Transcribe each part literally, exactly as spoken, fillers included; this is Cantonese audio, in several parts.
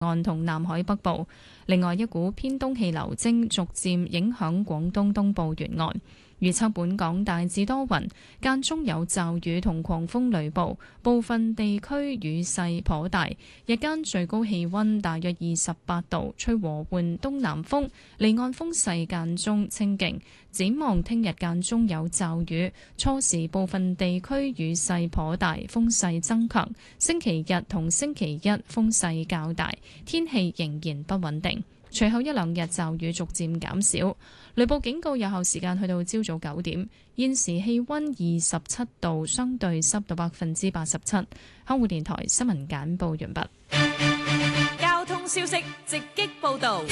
岸同南海北部。另外，一股偏東氣流正逐漸影響廣東東部沿岸。預測本港大致多雲，間中有驟雨同狂風雷暴，部分地區雨勢頗大。日間最高氣溫大約二十八度，吹和緩東南風，離岸風勢間中清勁。展望聽日間中有驟雨，初時部分地區雨勢頗大，風勢增強。星期日同星期一風勢較大，天氣仍然不穩定。隨後一兩日驟雨逐漸減少，雷暴警告有效時間去到朝早九點。現時氣溫二十七度，相對濕度百分之八十七。香港電台新聞簡報完畢。 交通消息直擊報道。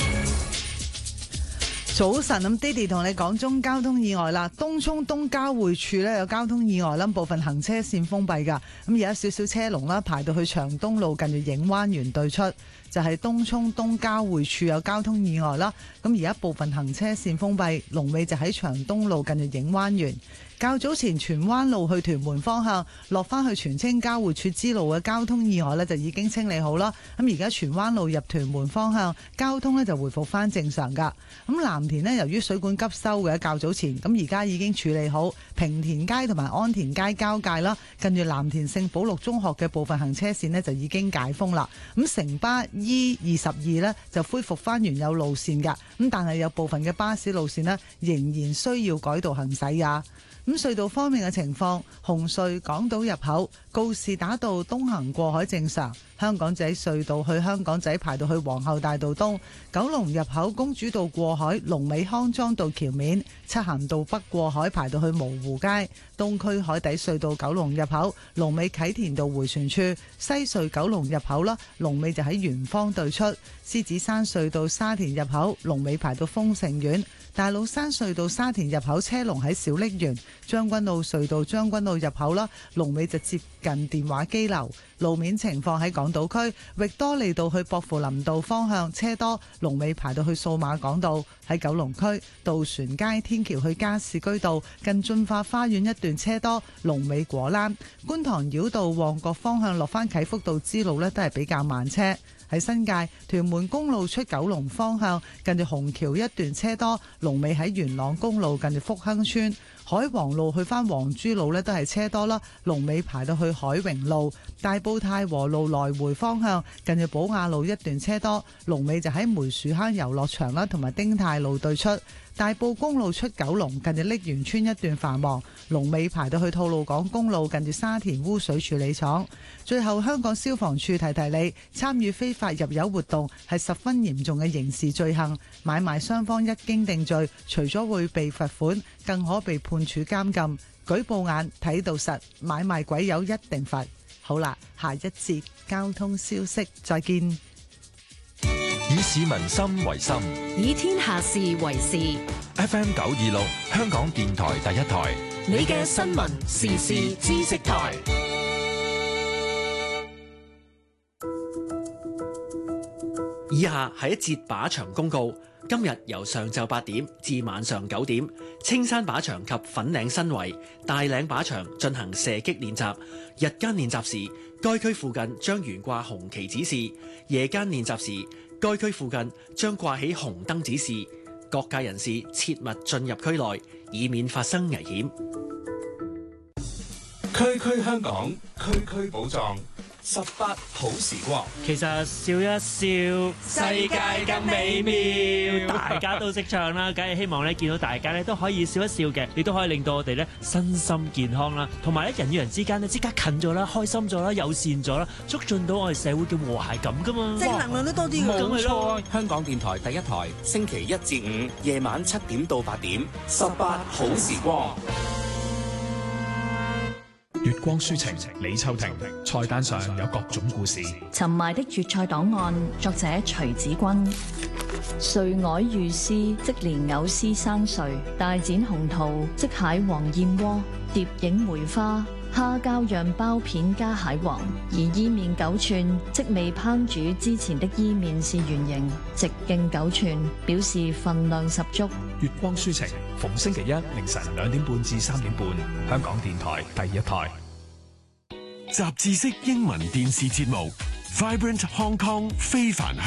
早晨，咁爹哋同你講中交通意外啦，東涌東交匯處呢有交通意外啦，部分行車線封閉噶，咁而家少少車龍啦，排到去長東路近住影灣園對出，就係東涌東交匯處有交通意外啦，咁而家部分行車線封閉，龍尾就喺長東路近住影灣園。較早前荃灣路去屯門方向落翻去荃青交匯處支路嘅交通意外呢就已經清理好啦。咁而家荃灣路入屯門方向交通呢就回復翻正常噶。咁藍田呢由於水管急修嘅較早前，咁而家已經處理好平田街同埋安田街交界啦，近住藍田聖保祿中學嘅部分行車線呢就已經解封啦。咁城巴 E 二十二呢就恢復翻原有路線噶，咁但係有部分嘅巴士路線呢仍然需要改道行駛呀。咁隧道方面嘅情況，紅隧港島入口告士打道東行過海正常，香港仔隧道去香港仔排到去皇后大道東，九龍入口公主道過海，龍尾康莊道橋面，漆咸道北過海排到去蕪湖街，東區海底隧道九龍入口龍尾啟田道迴旋處，西隧九龍入口啦，龍尾就喺圓方對出，獅子山隧道沙田入口龍尾排到豐盛苑，大老山隧道沙田入口車龍喺小瀝源，將軍澳隧道將軍澳入口啦，龍尾就接近電話機樓。路面情況喺港島區域多利道去薄扶林道方向車多，龍尾排到去數碼港道。喺九龍區渡船街天橋去加士居道近駿發花園一段車多，龍尾果欄。觀塘繞道旺角方向落返啟福道支路呢都係比較慢車。喺新界屯門公路出九龍方向近住虹橋一段車多，龍尾喺元朗公路近住福亨村。海皇路去返黃珠路呢都係車多啦，龍尾排到去海榮路。大埔太和路來回方向近住寶雅路一段車多，龍尾就喺梅樹坑遊樂場啦，同埋丁太路對出。大埔公路出九龍近住瀝源村一段繁忙，龍尾排到去吐露港公路近住沙田污水處理廠。最後，香港消防處提提你，參與非法入油活動係十分嚴重嘅刑事罪行，買賣雙方一經定罪，除咗會被罰款，更可被判處監禁。舉報眼睇到實，買賣鬼友一定罰。好啦，下一節交通消息再見。 以市民心為心， 以天下事為事。 F M 九二六香港電台第一台， 你嘅新聞時事知識台。 以下係一節靶場公告。今日由上晝八點至晚上九點，青山靶場及粉嶺新圍、大嶺靶場進行射擊練習。日間練習時，該區附近將懸掛紅旗指示；夜間練習時，該區附近將掛起紅燈指示。各界人士切勿進入區內，以免發生危險。 區區香港，區區寶藏，十八好時光。 其實笑一笑，世界更美妙。大家都識唱啦，梗係希望咧見到大家咧都可以笑一笑嘅，亦都可以令到我哋咧身心健康啦，同埋咧人與人之間咧即刻近咗啦，開心咗啦，友善咗啦，促進到我哋社會嘅和諧感噶嘛， 正能量都多啲嘅。 冇錯，香港電台第一台，星期一至五夜晚七點到八點，十八好時光。 月光書情，李秋婷。菜單上有各種故事。 尋埋的粵菜檔案，作者徐子君。碎藹遇絲，即蓮藕絲生碎；大展鴻圖，即蟹黃燕窩；蝶影梅花，蝦膠釀包片加蟹黃。而伊麵九寸，即未烹煮之前的伊麵是圓形，直徑九寸，表示份量十足。 月光書情，逢星期一凌晨兩點半至三點半，香港電台第一台。 雜誌式英文電視節目《 Vibrant Hong Kong 非凡香